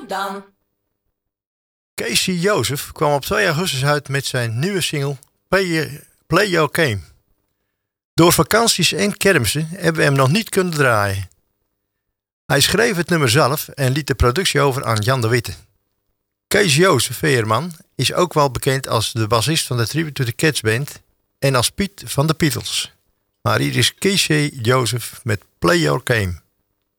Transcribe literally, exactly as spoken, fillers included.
dan. Casey Joseph kwam op twee augustus uit met zijn nieuwe single Play, Play Your Game. Door vakanties en kermissen hebben we hem nog niet kunnen draaien. Hij schreef het nummer zelf en liet de productie over aan Jan de Witte. Kees Jozef Veerman is ook wel bekend als de bassist van de Tribute to the Cats Band en als Piet van de Beatles. Maar hier is Casey Joseph met Play Your Game.